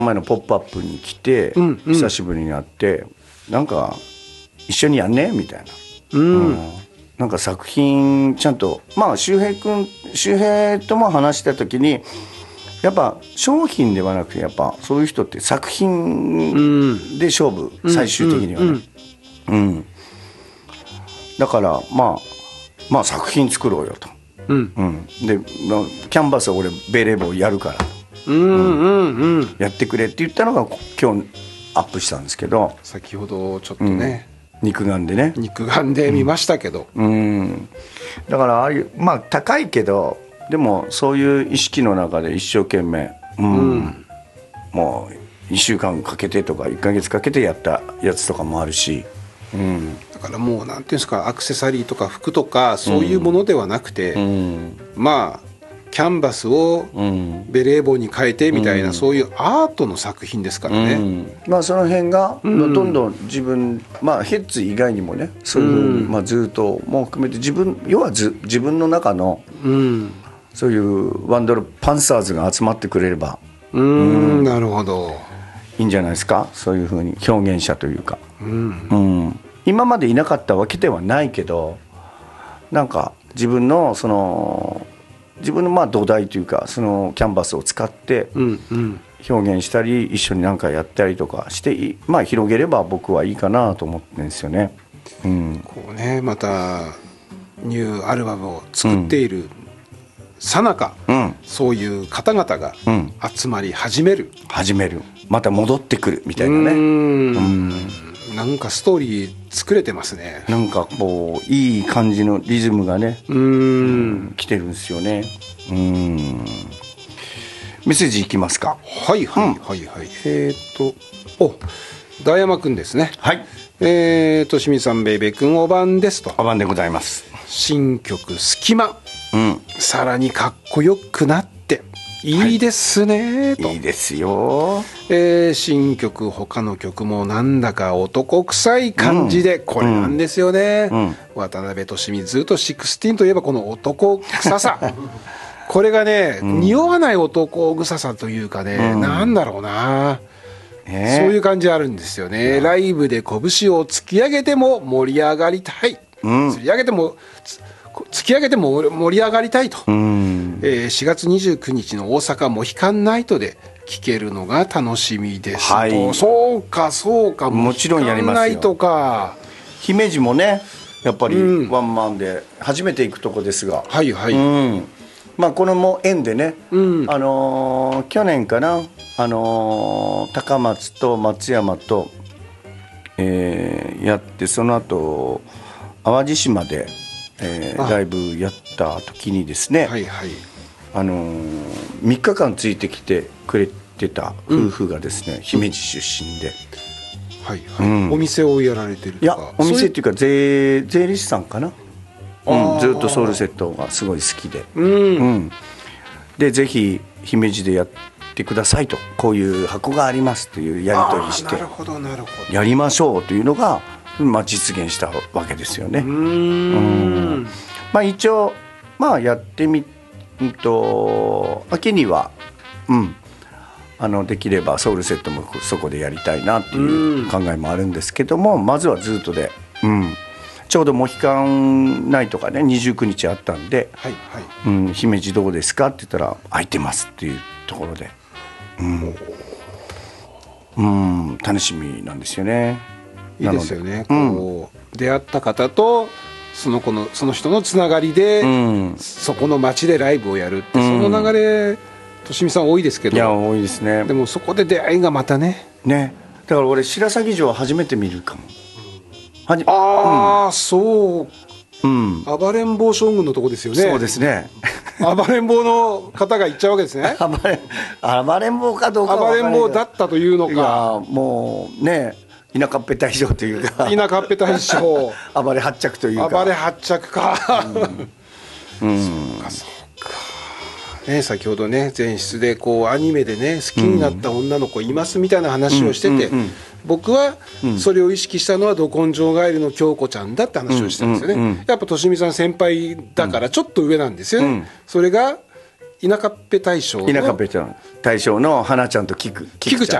前の「ポップアップに来て、久しぶりに会ってなんか一緒にやんねみたいな、なんか作品ちゃんと周平とも話した時にやっぱ商品ではなくてやっぱそういう人って作品で勝負、最終的にはね、だから作品作ろうよと、で、キャンバスは俺ベレー帽やるからやってくれって言ったのが今日アップしたんですけど、 先ほどちょっとね、 肉眼で見ましたけど、 だからああいう高いけどでもそういう意識の中で一生懸命、もう1週間かけてとか1ヶ月かけてやったやつとかもあるし、 だからもうなんていうんですか、アクセサリーとか服とかそういうものではなくて、キャンバスをベレー帽に変えてみたいな、そういうアートの作品ですからね、 その辺がどんどん自分、ヘッズ以外にもねそういうふうに、ずっとも含めて自分の中の、そういうワンドルパンサーズが集まってくれればなるほど、 いいんじゃないですか。そういうふうに表現者というか、今までいなかったわけではないけど、なんか自分の土台というかそのキャンバスを使って表現したり、一緒に何かやったりとかして、広げれば僕はいいかなと思ってるんですよね。 こうね、またニューアルバムを作っているさなか、そういう方々が集まり始める、 また戻ってくるみたいなね、 なんかストーリー作れてますね。 なんかこういい感じのリズムがね、来てるんですよね。メッセージいきますか。 はいはいはいはい、大山くんですね。 はい。 としみさん、ベイベーくん、おばんですと。 おばんでございます。 新曲隙間、さらにかっこよくなっていいですね、と。 いいですよ。 新曲、他の曲もなんだか男臭い感じで、これなんですよね、渡辺俊美、ずっと16といえばこの男臭さこれがね、匂わない男臭さというかね、なんだろうな、そういう感じあるんですよね。ライブで拳を突き上げても盛り上がりたい、突き上げても盛り上がりたいと、4月29日の大阪モヒカンナイトで聴けるのが楽しみですと、そうか、 もちろんやりますよ。 モヒカンナイトか。 姫路もねやっぱりワンマンで初めて行くとこですが、このも縁でね、去年かな、高松と松山と、やって、その後淡路島でライブやった時にですね、3日間ついてきてくれてた夫婦がですね、姫路出身で、 お店をやられてるとか。 いや、お店っていうか税理士さんかな、ずっとソウルセットがすごい好きで、でぜひ姫路でやってくださいと、こういう箱がありますというやり取りして、やりましょうというのが実現したわけですよね。一応やってみ秋にはできればソウルセットもそこでやりたいなっていう考えもあるんですけども、まずはずっとで、ちょうどモヒカンナイトがね29日あったんで、姫路どうですかって言ったら空いてますっていうところで、楽しみなんですよね。 いいですよね、こう出会った方とその人のつながりで、そこの街でライブをやるって、その流れとしみさん多いですけど。 いや多いですね。 でもそこで出会いがまたね、 だから俺白鷺城初めて見るかも。 そう、暴れん坊将軍のとこですよね。 そうですね。 暴れん坊の方が行っちゃうわけですね。 暴れん坊かどうかは暴れん坊だったというのか、 もうね、田舎っぺ大将というか、 田舎っぺ大将暴れ発着というか、 暴れ発着か。そうか、先ほどね前室でこうアニメでね好きになった女の子いますみたいな話をしてて、僕はそれを意識したのはど根性ガエルの京子ちゃんだって話をしてたんですよね。やっぱとしみさん先輩だからちょっと上なんですよね。それが田舎っぺ大将の田舎っぺ大将の花ちゃんと菊ちゃん